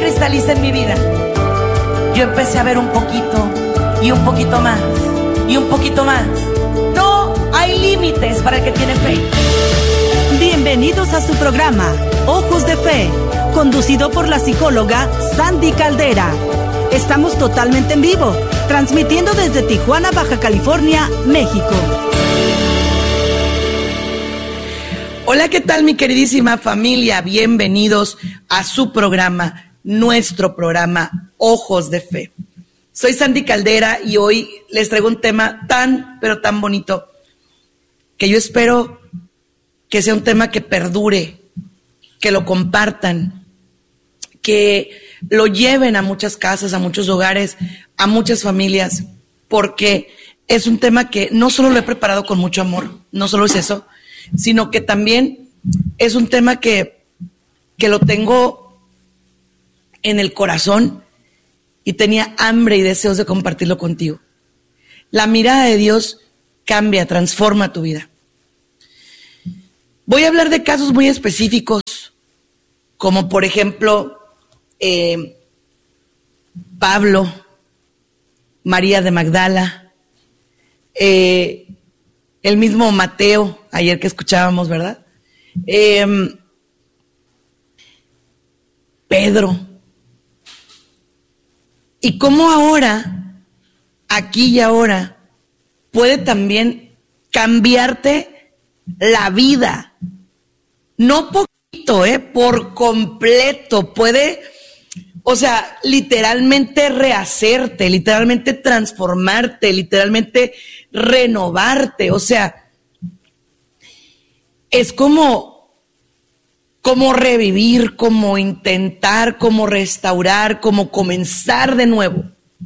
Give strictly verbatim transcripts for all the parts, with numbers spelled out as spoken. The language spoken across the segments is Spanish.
cristaliza en mi vida, yo empecé a ver un poquito y un poquito más y un poquito más. No hay límites para el que tiene fe. Bienvenidos a su programa Ojos de Fe, conducido por la psicóloga Sandy Caldera. Estamos totalmente en vivo, transmitiendo desde Tijuana, Baja California, México. Hola, ¿qué tal, mi queridísima familia? Bienvenidos a su programa, nuestro programa Ojos de Fe. Soy Sandy Caldera y hoy les traigo un tema tan, pero tan bonito, que yo espero que sea un tema que perdure, que lo compartan, que lo lleven a muchas casas, a muchos hogares, a muchas familias, porque es un tema que no solo lo he preparado con mucho amor, no solo es eso, sino que también es un tema que, que lo tengo en el corazón y tenía hambre y deseos de compartirlo contigo. La mirada de Dios cambia, transforma tu vida. Voy a hablar de casos muy específicos, como por ejemplo eh, Pablo, María de Magdala, eh, el mismo Mateo, ayer que escuchábamos, ¿verdad? Eh, Pedro. Y cómo ahora, aquí y ahora, puede también cambiarte la vida. No poquito, ¿eh? Por completo. Puede, o sea, literalmente rehacerte, literalmente transformarte, literalmente renovarte. O sea, es como, como revivir, como intentar, como restaurar, como comenzar de nuevo.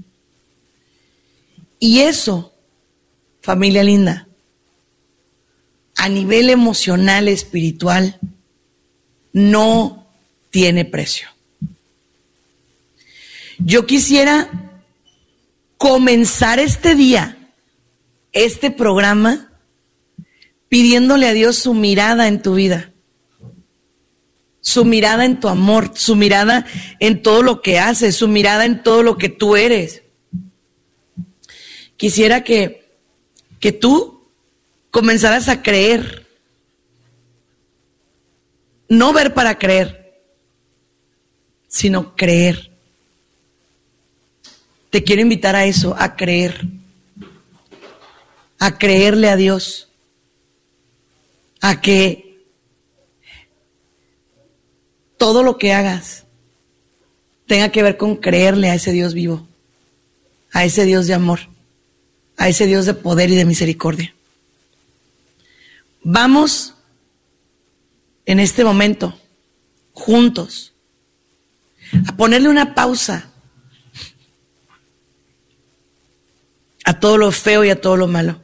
Y eso, familia linda, a nivel emocional, espiritual, no tiene precio. Yo quisiera comenzar este día, este programa, pidiéndole a Dios su mirada en tu vida, su mirada en tu amor, su mirada en todo lo que haces, su mirada en todo lo que tú eres. Quisiera que, que tú comenzaras a creer, no ver para creer, sino creer. Te quiero invitar a eso, a creer, a creerle a Dios, a que todo lo que hagas tenga que ver con creerle a ese Dios vivo, a ese Dios de amor, a ese Dios de poder y de misericordia. Vamos en este momento, juntos, a ponerle una pausa a todo lo feo y a todo lo malo.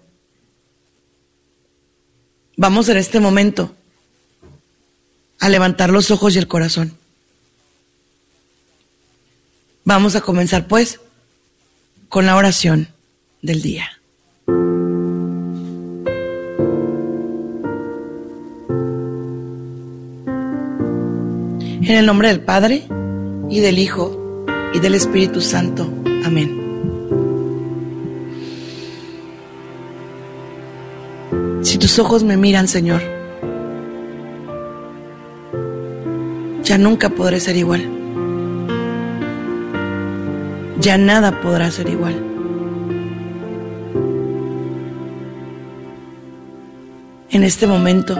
Vamos en este momento a levantar los ojos y el corazón. Vamos a comenzar pues con la oración del día. En el nombre del Padre, y del Hijo, y del Espíritu Santo. Amén. Si tus ojos me miran, Señor, ya nunca podré ser igual. Ya nada podrá ser igual. En este momento,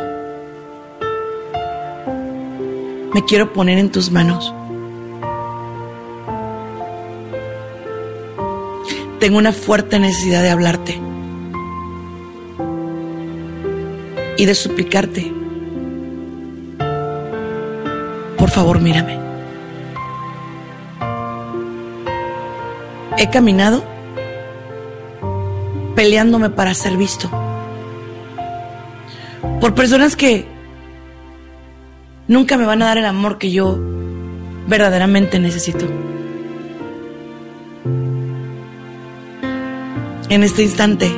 me quiero poner en tus manos. Tengo una fuerte necesidad de hablarte y de suplicarte. Por favor, mírame. He caminado peleándome para ser visto por personas que nunca me van a dar el amor que yo verdaderamente necesito. En este instante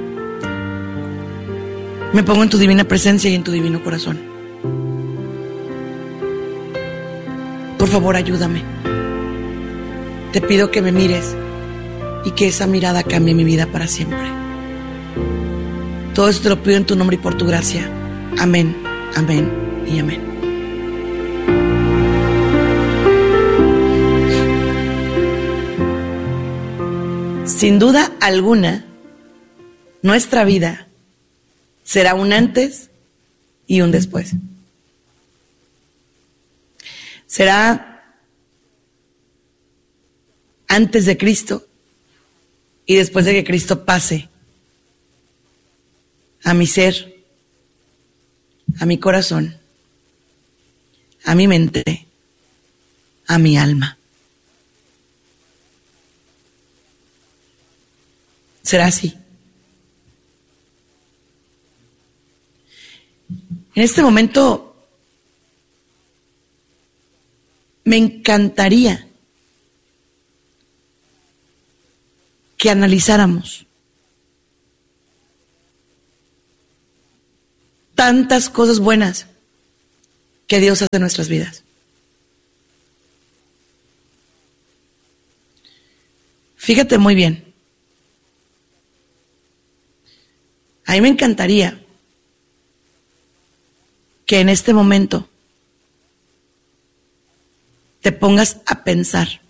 me pongo en tu divina presencia y en tu divino corazón. Por favor, ayúdame. te pido que me mires y que esa mirada cambie mi vida para siempre. Todo esto te lo pido en tu nombre y por tu gracia. Amén, amén y amén. Sin duda alguna, nuestra vida será un antes y un después. Será antes de Cristo y después de que Cristo pase a mi ser, a mi corazón, a mi mente, a mi alma. Será así. En este momento me encantaría que analizáramos tantas cosas buenas que Dios hace en nuestras vidas. Fíjate muy bien. A mí me encantaría que en este momento te pongas a pensar.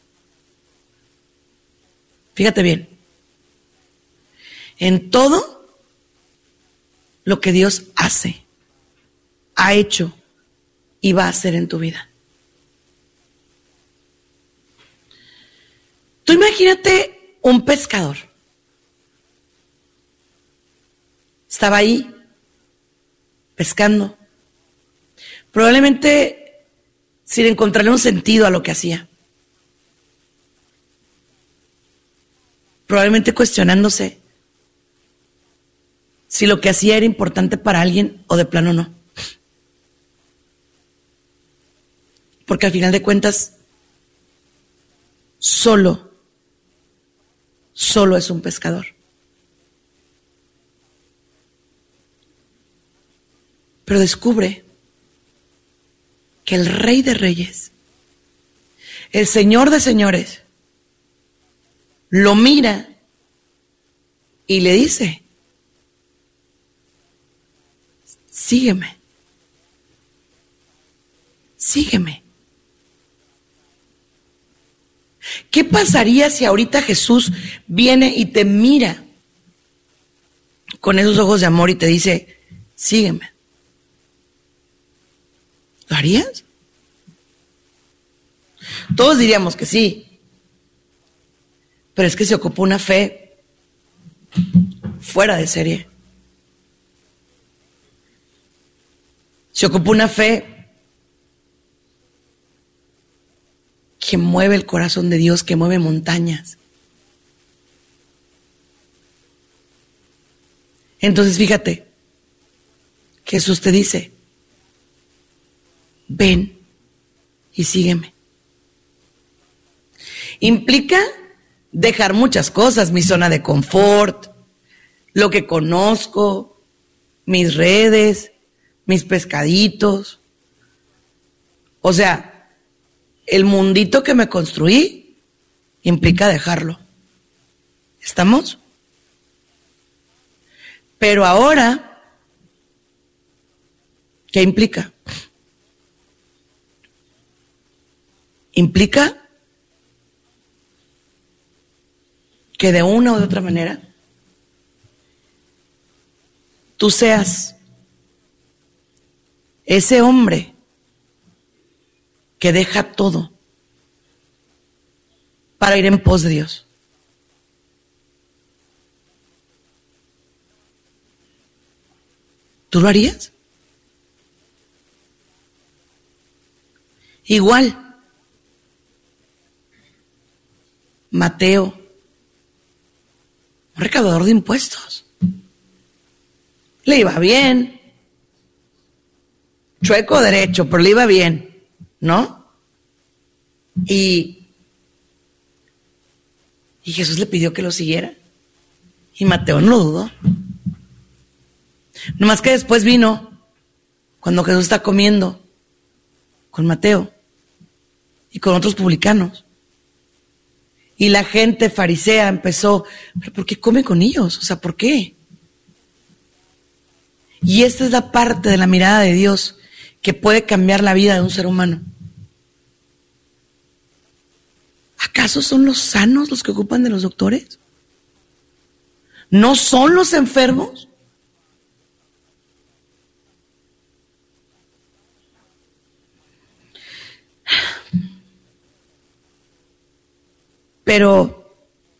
Fíjate bien. En todo lo que Dios hace, ha hecho y va a hacer en tu vida. Tú imagínate un pescador. Estaba ahí, pescando, probablemente sin encontrarle un sentido a lo que hacía. Probablemente cuestionándose si lo que hacía era importante para alguien o de plano no. Porque al final de cuentas, solo, solo es un pescador. Pero descubre que el Rey de Reyes, el Señor de Señores, lo mira y le dice: sígueme, sígueme. ¿Qué pasaría si ahorita Jesús viene y te mira con esos ojos de amor y te dice: sígueme? ¿Lo harías? Todos diríamos que sí, pero es que se ocupa una fe fuera de serie. Se ocupa una fe que mueve el corazón de Dios, que mueve montañas. Entonces fíjate, Jesús te dice: ven y sígueme. Implica dejar muchas cosas, mi zona de confort, lo que conozco, mis redes, mis pescaditos. O sea, el mundito que me construí implica dejarlo. ¿Estamos? Pero ahora, ¿qué implica? Implica que de una u otra manera tú seas ese hombre que deja todo para ir en pos de Dios. ¿Tú lo harías? Igual, Mateo, un recaudador de impuestos, le iba bien, chueco o derecho, pero le iba bien, ¿no? Y, y Jesús le pidió que lo siguiera, y Mateo no lo dudó. Nomás que después vino, cuando Jesús está comiendo con Mateo y con otros publicanos, Y la gente farisea empezó, ¿pero por qué come con ellos? O sea, ¿por qué? Y esta es la parte de la mirada de Dios que puede cambiar la vida de un ser humano. ¿Acaso son los sanos los que ocupan de los doctores? ¿No son los enfermos? Pero,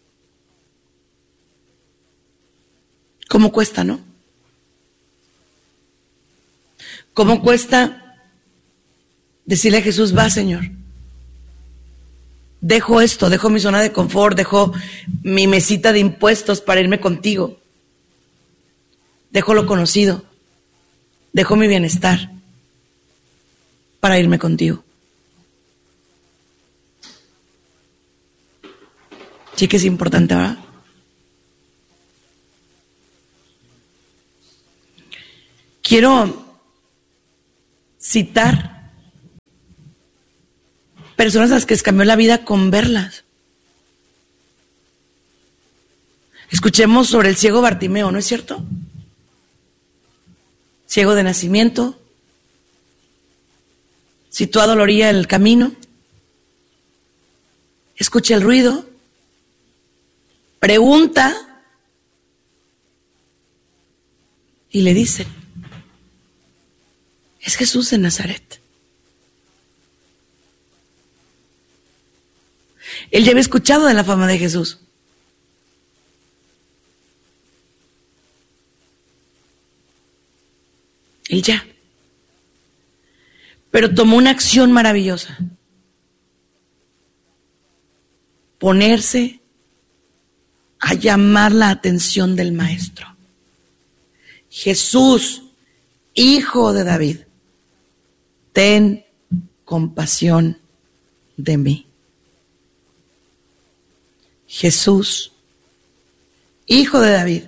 ¿cómo cuesta, no? ¿Cómo cuesta decirle a Jesús, va, Señor? Dejo esto, dejo mi zona de confort, dejo mi mesita de impuestos para irme contigo. Dejo lo conocido, dejo mi bienestar para irme contigo. Sí que es importante, ¿verdad? Quiero citar personas a las que les cambió la vida con verlas. Escuchemos sobre el ciego Bartimeo, ¿no es cierto? Ciego de nacimiento, situado a la orilla del camino, escucha el ruido, pregunta y le dice, es Jesús de Nazaret. Él ya había escuchado de la fama de Jesús. Él ya. Pero tomó una acción maravillosa. Ponerse a llamar la atención del maestro. Jesús, hijo de David, ten compasión de mí. Jesús, hijo de David,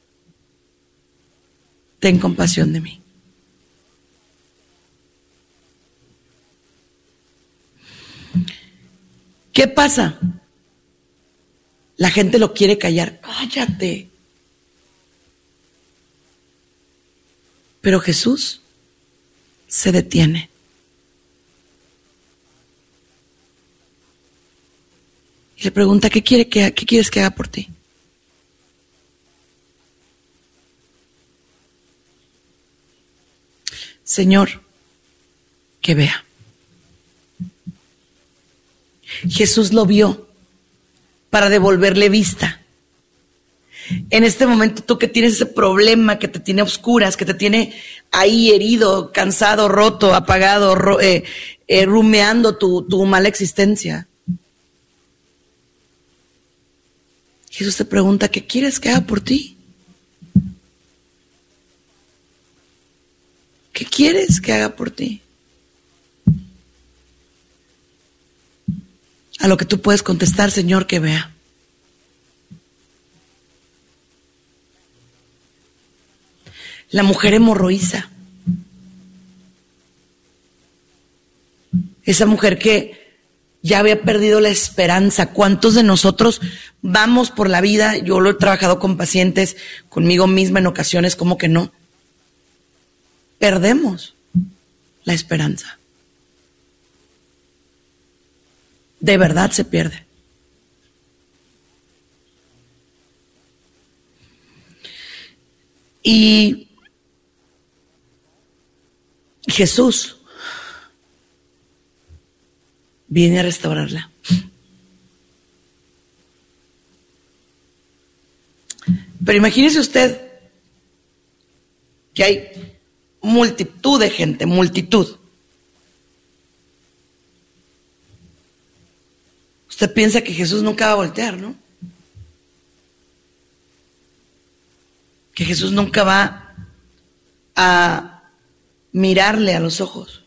ten compasión de mí. ¿Qué pasa? La gente lo quiere callar. Cállate. Pero Jesús se detiene. Y le pregunta, ¿qué quiere que, qué quieres que haga por ti? Señor, que vea. Jesús lo vio para devolverle vista. En este momento tú que tienes ese problema que te tiene a oscuras, que te tiene ahí herido, cansado, roto, apagado, ro, eh, eh, rumeando tu, tu mala existencia. Jesús te pregunta, ¿qué quieres que haga por ti? ¿Qué quieres que haga por ti? A lo que tú puedes contestar, Señor, que vea. La mujer hemorroísa. Esa mujer que ya había perdido la esperanza. ¿Cuántos de nosotros vamos por la vida? Yo lo he trabajado con pacientes, conmigo misma en ocasiones, como que no. Perdemos la esperanza. De verdad se pierde. Y Jesús viene a restaurarla. Pero imagínese usted que hay multitud de gente, multitud. Usted piensa que Jesús nunca va a voltear, ¿no? Que Jesús nunca va a mirarle a los ojos.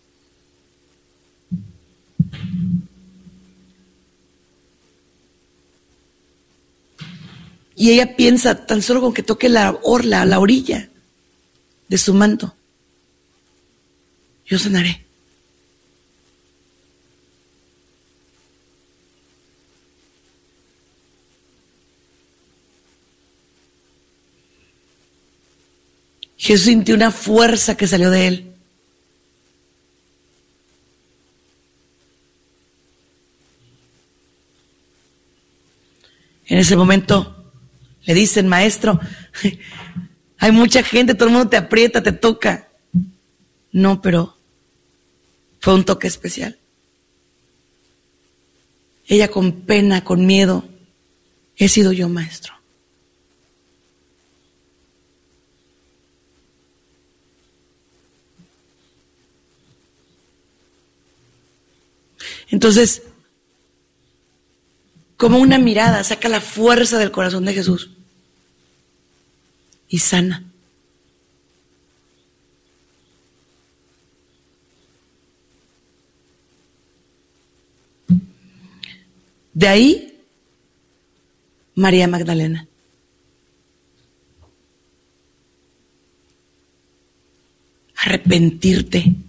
Y ella piensa tan solo con que toque la orla, la orilla de su manto, yo sanaré. Jesús sintió una fuerza que salió de él. En ese momento le dicen, maestro, hay mucha gente, todo el mundo te aprieta, te toca. No, pero fue un toque especial. Ella con pena, con miedo, he sido yo, maestro. Entonces, como una mirada saca la fuerza del corazón de Jesús y sana. De ahí, María Magdalena. Arrepentirte.